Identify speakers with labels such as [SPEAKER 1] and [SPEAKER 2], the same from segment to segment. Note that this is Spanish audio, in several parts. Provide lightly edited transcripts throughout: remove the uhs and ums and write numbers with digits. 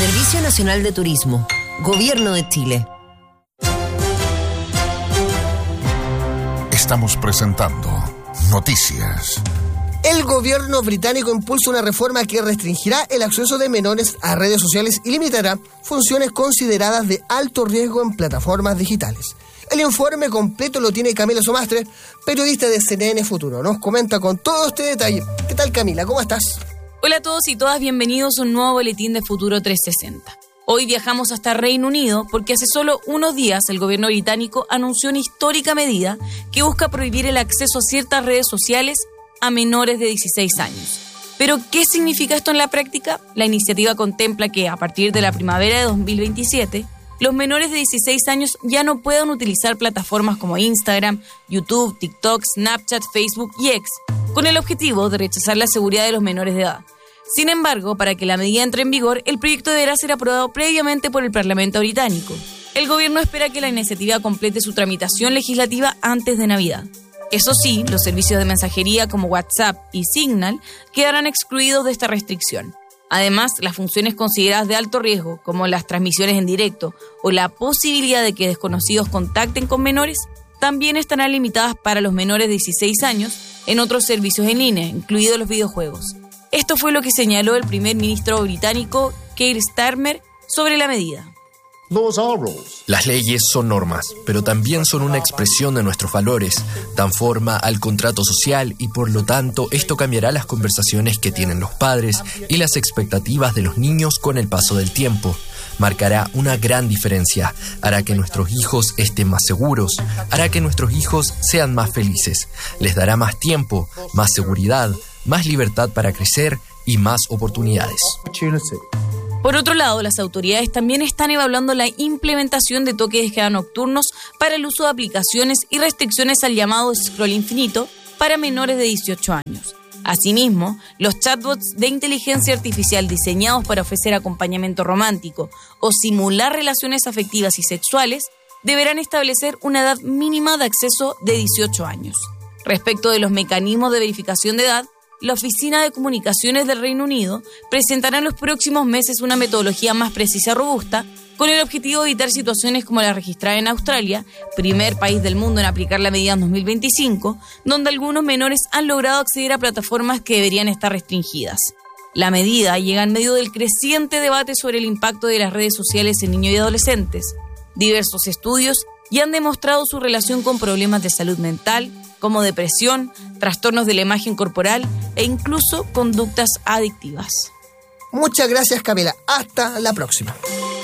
[SPEAKER 1] Servicio Nacional de Turismo, Gobierno de Chile.
[SPEAKER 2] Estamos presentando Noticias.
[SPEAKER 3] El gobierno británico impulsa una reforma que restringirá el acceso de menores a redes sociales y limitará funciones consideradas de alto riesgo en plataformas digitales. El informe completo lo tiene Camila Somastre, periodista de CNN Futuro. Nos comenta con todo este detalle. ¿Qué tal, Camila? ¿Cómo estás?
[SPEAKER 4] Hola a todos y todas, bienvenidos a un nuevo boletín de Futuro 360. Hoy viajamos hasta Reino Unido porque hace solo unos días el gobierno británico anunció una histórica medida que busca prohibir el acceso a ciertas redes sociales a menores de 16 años. ¿Pero qué significa esto en la práctica? La iniciativa contempla que a partir de la primavera de 2027, los menores de 16 años ya no puedan utilizar plataformas como Instagram, YouTube, TikTok, Snapchat, Facebook y X, con el objetivo de rechazar la seguridad de los menores de edad. Sin embargo, para que la medida entre en vigor, el proyecto deberá ser aprobado previamente por el Parlamento británico. El gobierno espera que la iniciativa complete su tramitación legislativa antes de Navidad. Eso sí, los servicios de mensajería como WhatsApp y Signal quedarán excluidos de esta restricción. Además, las funciones consideradas de alto riesgo, como las transmisiones en directo o la posibilidad de que desconocidos contacten con menores, también estarán limitadas para los menores de 16 años en otros servicios en línea, incluidos los videojuegos. Esto fue lo que señaló el primer ministro británico, Keir Starmer, sobre la medida.
[SPEAKER 5] Las leyes son normas, pero también son una expresión de nuestros valores, dan forma al contrato social y por lo tanto esto cambiará las conversaciones que tienen los padres y las expectativas de los niños con el paso del tiempo. Marcará una gran diferencia, hará que nuestros hijos estén más seguros, hará que nuestros hijos sean más felices, les dará más tiempo, más seguridad, más libertad para crecer y más oportunidades.
[SPEAKER 4] Por otro lado, las autoridades también están evaluando la implementación de toques de queda nocturnos para el uso de aplicaciones y restricciones al llamado scroll infinito para menores de 18 años. Asimismo, los chatbots de inteligencia artificial diseñados para ofrecer acompañamiento romántico o simular relaciones afectivas y sexuales deberán establecer una edad mínima de acceso de 18 años. Respecto de los mecanismos de verificación de edad, la Oficina de Comunicaciones del Reino Unido presentará en los próximos meses una metodología más precisa y robusta con el objetivo de evitar situaciones como la registrada en Australia, primer país del mundo en aplicar la medida en 2025, donde algunos menores han logrado acceder a plataformas que deberían estar restringidas. La medida llega en medio del creciente debate sobre el impacto de las redes sociales en niños y adolescentes. Diversos estudios ya han demostrado su relación con problemas de salud mental, como depresión, trastornos de la imagen corporal e incluso conductas adictivas.
[SPEAKER 3] Muchas gracias, Camila. Hasta la próxima.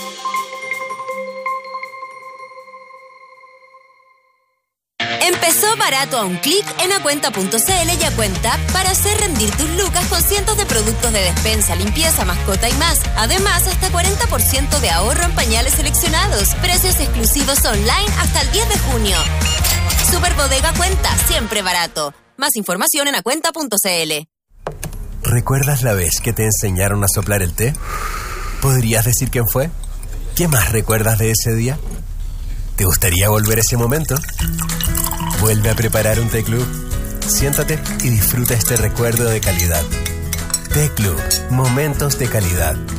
[SPEAKER 1] Empezó barato a un clic en Acuenta.cl y Acuenta para hacer rendir tus lucas con cientos de productos de despensa, limpieza, mascota y más. Además, hasta 40% de ahorro en pañales seleccionados. Precios exclusivos online hasta el 10 de junio. Superbodega Cuenta, siempre barato. Más información en Acuenta.cl.
[SPEAKER 6] ¿Recuerdas la vez que te enseñaron a soplar el té? ¿Podrías decir quién fue? ¿Qué más recuerdas de ese día? ¿Te gustaría volver a ese momento? Vuelve a preparar un té club. Siéntate y disfruta este recuerdo de calidad. Té Club, momentos de calidad.